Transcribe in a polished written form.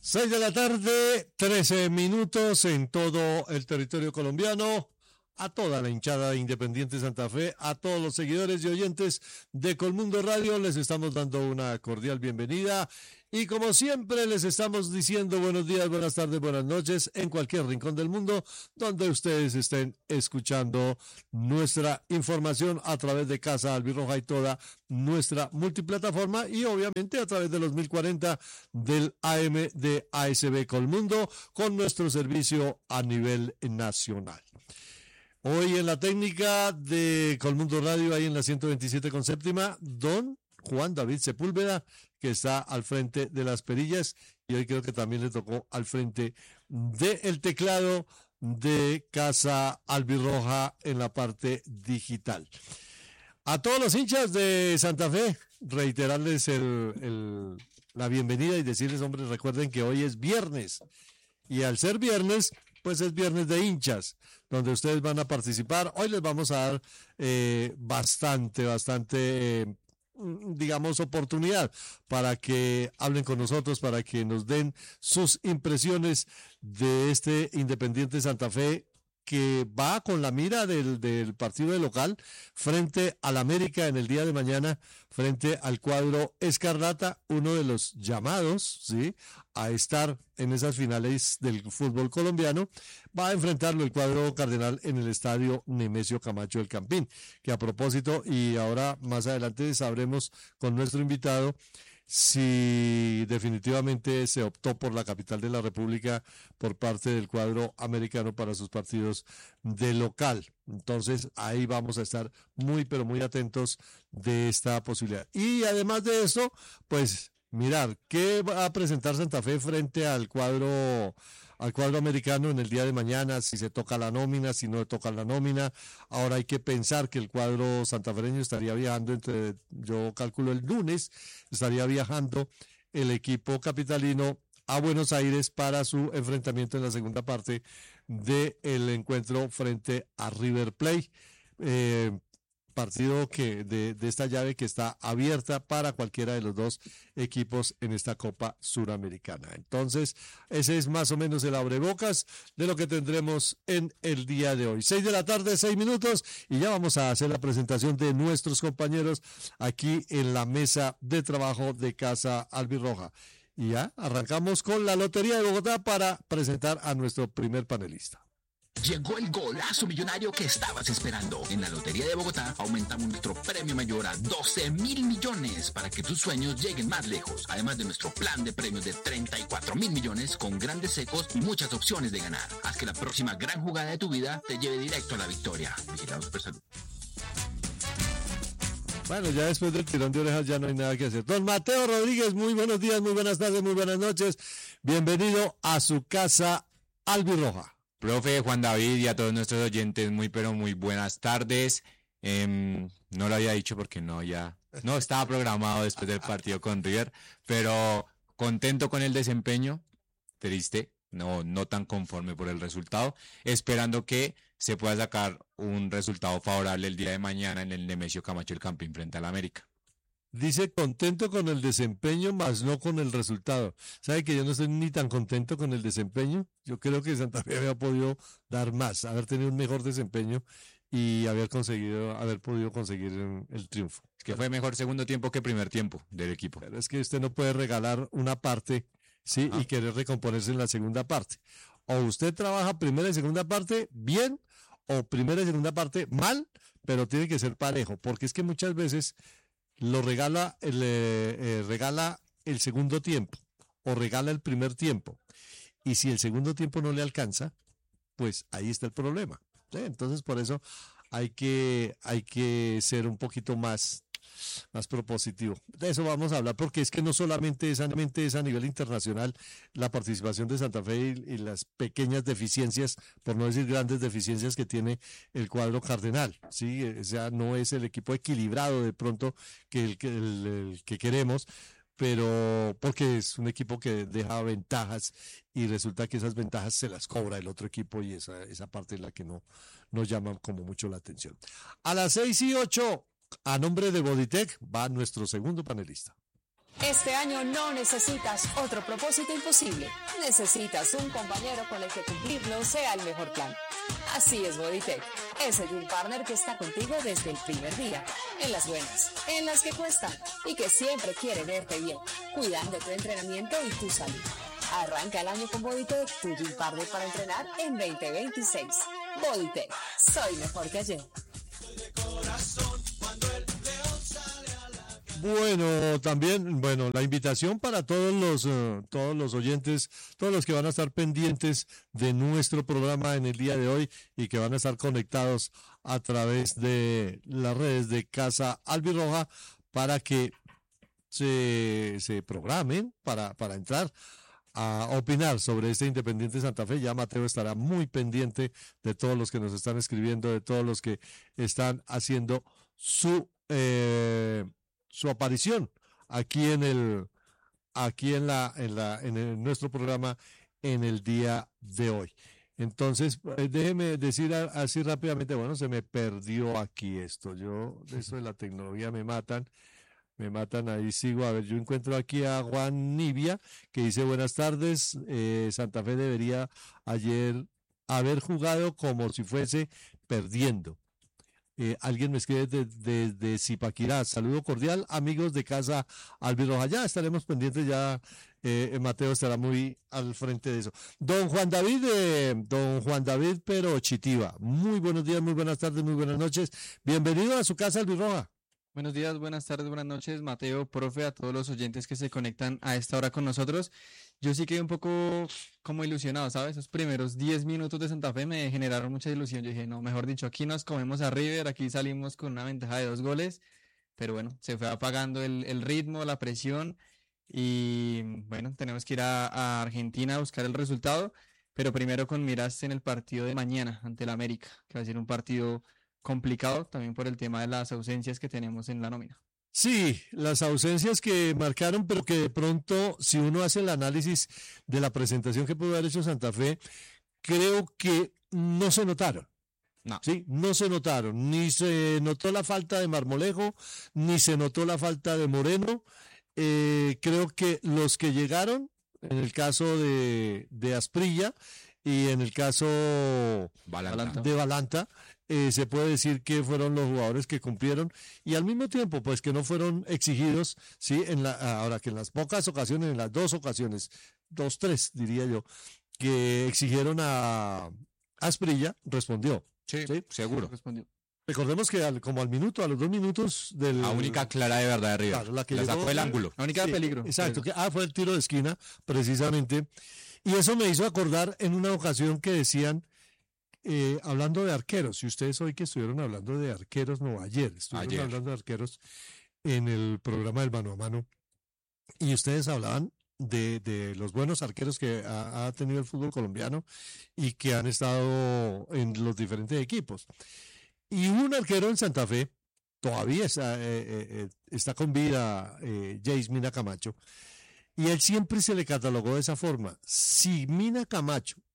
6 de la tarde, 13 minutos en todo el territorio colombiano. A toda la hinchada de Independiente Santa Fe, a todos los seguidores y oyentes de Colmundo Radio, les estamos dando una cordial bienvenida y como siempre les estamos diciendo buenos días, buenas tardes, buenas noches en cualquier rincón del mundo donde ustedes estén escuchando nuestra información a través de Casa Albirroja y toda nuestra multiplataforma y obviamente a través de los 1040 del AM de ASB Colmundo con nuestro servicio a nivel nacional. Hoy en la técnica de Colmundo Radio, ahí en la 127 con séptima, don Juan David Sepúlveda, que está al frente de las perillas, y hoy creo que también le tocó al frente del teclado de Casa Albirroja en la parte digital. A todos los hinchas de Santa Fe, reiterarles la bienvenida y decirles, hombre, recuerden que hoy es viernes, y al ser viernes, pues es viernes de hinchas, donde ustedes van a participar. Hoy les vamos a dar bastante, digamos, oportunidad para que hablen con nosotros, para que nos den sus impresiones de este Independiente Santa Fe que va con la mira del partido de local frente al América en el día de mañana, frente al cuadro Escarlata, uno de los llamados, ¿sí?, a estar en esas finales del fútbol colombiano. Va a enfrentarlo el cuadro cardenal en el estadio Nemesio Camacho del Campín, que a propósito, y ahora más adelante sabremos con nuestro invitado si definitivamente se optó por la capital de la República por parte del cuadro americano para sus partidos de local. Entonces ahí vamos a estar muy pero muy atentos de esta posibilidad. Y además de eso, pues mirar qué va a presentar Santa Fe frente al cuadro americano en el día de mañana, si se toca la nómina, si no toca la nómina. Ahora hay que pensar que el cuadro santafereño estaría viajando yo calculo el lunes, estaría viajando el equipo capitalino a Buenos Aires para su enfrentamiento en la segunda parte del encuentro frente a River Plate. Partido de esta llave que está abierta para cualquiera de los dos equipos en esta Copa Suramericana. Entonces, ese es más o menos el abrebocas de lo que tendremos en el día de hoy. 6 de la tarde, 6 minutos, y ya vamos a hacer la presentación de nuestros compañeros aquí en la mesa de trabajo de Casa Albirroja. Y ya arrancamos con la Lotería de Bogotá para presentar a nuestro primer panelista. Llegó el golazo millonario que estabas esperando. En la Lotería de Bogotá aumentamos nuestro premio mayor a 12.000 millones para que tus sueños lleguen más lejos. Además de nuestro plan de premios de 34.000 millones con grandes secos y muchas opciones de ganar. Haz que la próxima gran jugada de tu vida te lleve directo a la victoria. Vigilado Supersalud. Bueno, ya después del tirón de orejas ya no hay nada que hacer. Don Mateo Rodríguez, muy buenos días, muy buenas tardes, muy buenas noches. Bienvenido a su Casa Albirroja. Profe Juan David y a todos nuestros oyentes, muy pero muy buenas tardes. No lo había dicho porque no estaba programado después del partido con River, pero contento con el desempeño, triste, no tan conforme por el resultado, esperando que se pueda sacar un resultado favorable el día de mañana en el Nemesio Camacho del Campín frente al América. Dice contento con el desempeño, más no con el resultado. ¿Sabe que yo no estoy ni tan contento con el desempeño? Yo creo que Santa Fe había podido dar más, haber tenido un mejor desempeño y haber podido conseguir el triunfo. Es que fue mejor segundo tiempo que primer tiempo del equipo. Pero es que usted no puede regalar una parte, sí, y querer recomponerse en la segunda parte. O usted trabaja primera y segunda parte bien, o primera y segunda parte mal, pero tiene que ser parejo, porque es que muchas veces lo regala el segundo tiempo o regala el primer tiempo, y si el segundo tiempo no le alcanza, pues ahí está el problema, ¿sí? Entonces por eso hay que ser un poquito más propositivo. De eso vamos a hablar, porque es que no solamente es a nivel internacional la participación de Santa Fe y las pequeñas deficiencias, por no decir grandes deficiencias que tiene el cuadro cardenal, ¿sí? O sea, no es el equipo equilibrado de pronto que el que queremos, pero porque es un equipo que deja ventajas y resulta que esas ventajas se las cobra el otro equipo y esa parte es la que no nos llama como mucho la atención. A las 6:08, a nombre de Boditec, va nuestro segundo panelista. Este año no necesitas otro propósito imposible. Necesitas un compañero con el que cumplirlo sea el mejor plan. Así es Bodytech, ese gym partner que está contigo desde el primer día, en las buenas, en las que cuestan y que siempre quiere verte bien, cuidando tu entrenamiento y tu salud. Arranca el año con Bodytech, tu gym partner para entrenar en 2026. Bodytech, soy mejor que ayer. Bueno, también, bueno, la invitación para todos los oyentes, todos los que van a estar pendientes de nuestro programa en el día de hoy y que van a estar conectados a través de las redes de Casa Albirroja para que se programen para entrar a opinar sobre este Independiente Santa Fe. Ya Mateo estará muy pendiente de todos los que nos están escribiendo, de todos los que están haciendo su aparición aquí en nuestro programa en el día de hoy. Entonces, déjeme decir así rápidamente, bueno, se me perdió aquí esto. Eso de la tecnología me matan, ahí sigo. A ver, yo encuentro aquí a Juan Nivia, que dice, buenas tardes, Santa Fe debería ayer haber jugado como si fuese perdiendo. Alguien me escribe desde Zipaquirá. Saludo cordial, amigos de Casa Albirroja. Ya estaremos pendientes, ya Mateo estará muy al frente de eso. Don Juan David, pero Chitiva. Muy buenos días, muy buenas tardes, muy buenas noches. Bienvenido a su Casa Albirroja. Buenos días, buenas tardes, buenas noches, Mateo, profe, a todos los oyentes que se conectan a esta hora con nosotros. Yo sí quedé un poco como ilusionado, ¿sabes? Esos primeros 10 minutos de Santa Fe me generaron mucha ilusión. Yo dije, no, mejor dicho, aquí nos comemos a River, aquí salimos con una ventaja de 2 goles, pero bueno, se fue apagando el ritmo, la presión y bueno, tenemos que ir a Argentina a buscar el resultado, pero primero con miras en el partido de mañana ante el América, que va a ser un partido complicado también por el tema de las ausencias que tenemos en la nómina. Sí, las ausencias que marcaron, pero que de pronto, si uno hace el análisis de la presentación que pudo haber hecho Santa Fe, creo que no se notaron. No. Sí, no se notaron. Ni se notó la falta de Marmolejo, ni se notó la falta de Moreno. Creo que los que llegaron, en el caso de Asprilla y en el caso de Balanta, se puede decir que fueron los jugadores que cumplieron y al mismo tiempo pues que no fueron exigidos, sí, ahora que en las pocas ocasiones, en las 2 ocasiones, 2, 3 diría yo, que exigieron a Asprilla, respondió. Sí, seguro. Respondió. Recordemos que como a los 2 minutos la única clara de verdad de River, claro, la que la sacó del ángulo. La única de peligro. Exacto, fue el tiro de esquina precisamente, y eso me hizo acordar en una ocasión que decían, hablando de arqueros, si ustedes hoy que estuvieron hablando de arqueros, no, ayer estuvieron hablando de arqueros en el programa del Mano a Mano, y ustedes hablaban de los buenos arqueros que ha tenido el fútbol colombiano y que han estado en los diferentes equipos. Y un arquero en Santa Fe, todavía está con vida, Jace Mina Camacho, y él siempre se le catalogó de esa forma. Si Mina Camacho